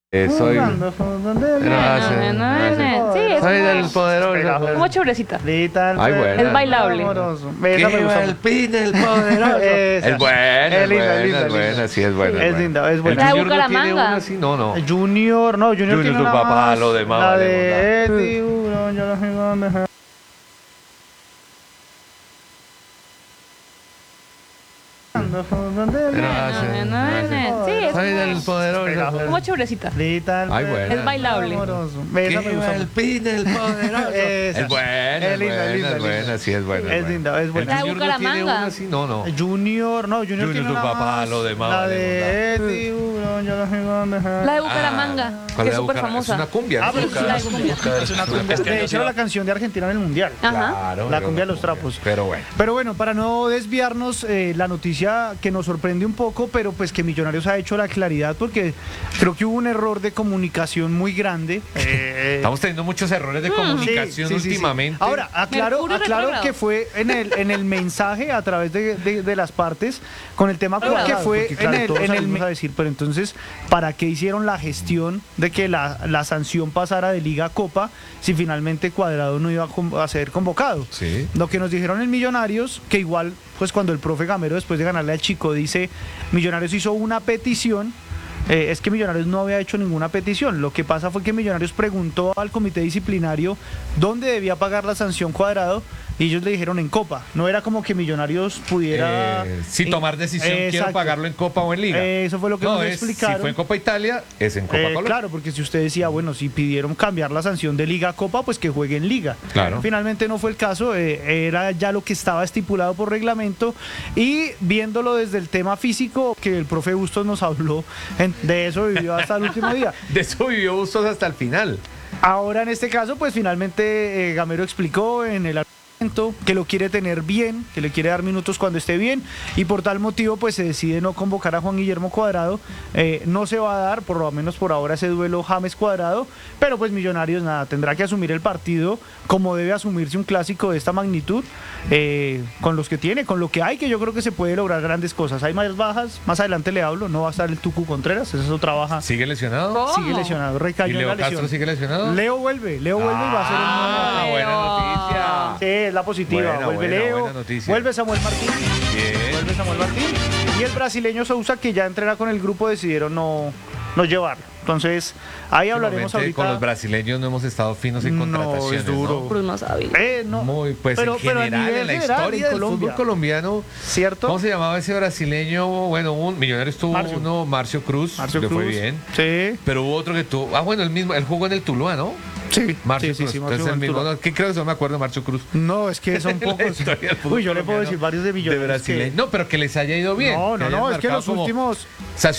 Soy. Sí, Soy del poderoso. como chéverecita. Ay, bueno. Es bailable. El pin del poderoso. Es buena, Es linda, es buena, sí, es buena. Es linda, es El buena. Junior La no tiene Bucaramanga. una así, no. Junior Junior, tiene tu una papá, más. lo demás La vale de mondá. tiburón, yo no sé dónde. Sí, Soy del poderoso. como chéverecita. Ay, bueno. Es bailable. El pin del poderoso. Es buena, Es linda, es buena, sí, es buena. Es linda, es buena. El Junior no tiene una así, no. Junior Junior, tiene tu una papá, más. lo demás La vale de mondá. tiburón, yo no sé dónde. La de Bucaramanga, ¿Cuál que es es súper Es famosa. una cumbia. Ah, pero Sí, la de cumbia. es una cumbia. De hecho, era la canción de Argentina en el Mundial. Ajá. Claro, La era cumbia una de los trapos. Pero bueno. Pero bueno, para no desviarnos, la noticia que nos sorprende un poco, pero pues que Millonarios ha hecho la claridad, porque creo que hubo un error de comunicación muy grande. Estamos teniendo muchos errores de comunicación Sí. últimamente. Ahora, aclaro Mercurio que retrógrado. fue en el mensaje a través de las partes con el tema que fue en el a decir, pero entonces, ¿para qué hicieron la gestión de que la sanción pasara de Liga a Copa si finalmente Cuadrado no iba a ser convocado? Sí. Lo que nos dijeron en Millonarios, que igual, pues cuando el profe Gamero después de ganarle al Chico dice, Millonarios hizo una petición, es que Millonarios no había hecho ninguna petición. Lo que pasa fue que Millonarios preguntó al comité disciplinario dónde debía pagar la sanción Cuadrado y ellos le dijeron en Copa. No era como que Millonarios pudiera... Sin tomar decisión, quiero Exacto. pagarlo en Copa o en Liga. Eso fue lo que nos explicaron. Si fue en Copa Italia, es en Copa Colombia. Claro, porque si usted decía, bueno, si pidieron cambiar la sanción de Liga a Copa, pues que juegue en Liga. Claro. Finalmente no fue el caso, era ya lo que estaba estipulado por reglamento y viéndolo desde el tema físico, que el profe Bustos nos habló, de eso vivió hasta el último día. De eso vivió Bustos hasta el final. Ahora en este caso, pues finalmente Gamero explicó en el que lo quiere tener bien, que le quiere dar minutos cuando esté bien y por tal motivo pues se decide no convocar a Juan Guillermo Cuadrado. No se va a dar, por lo menos por ahora, ese duelo James Cuadrado, pero pues Millonarios nada, tendrá que asumir el partido como debe asumirse un clásico de esta magnitud, con los que tiene, con lo que hay, que yo creo que se puede lograr grandes cosas. Hay más bajas, más adelante le hablo, no va a estar el Tucu Contreras, esa es otra baja. ¿Sigue lesionado? ¿Cómo? Sigue lesionado, ¿Y recayó en Leo la lesión. Castro sigue lesionado? Leo vuelve y va a ser el nuevo. Buena noticia. Sí, es la positiva. Buena, Vuelve buena, Leo, buena noticia. vuelve Samuel Martín. Bien. Vuelve Samuel Martín. Y el brasileño Sousa, que ya entrena con el grupo, decidieron no llevarlo. Entonces, ahí hablaremos Últimamente, ahorita. Con los brasileños no hemos estado finos en contrataciones. es duro. Cruz más hábil. No. Muy, pues Pero en general, a nivel en la general, historia en del Colombia. fútbol colombiano. ¿Cierto? ¿Cómo se llamaba ese brasileño? Bueno, un Millonarios tuvo uno, Marcio Cruz, Marcio le fue Cruz. bien. Sí. Pero hubo otro que tuvo. Bueno, él jugó en el Tuluá, ¿no? Sí. Marcio sí, Cruz. sí, Entonces Marcio el mismo, Ventura. ¿no? ¿Qué creo que no me acuerdo de Marcio Cruz? No, es que son La pocos. historia del fútbol Uy, yo le puedo colombiano decir varios de de Millonarios. brasileños. No, pero que les haya ido bien. No, que hayan es que marcado los como- últimos. O sea,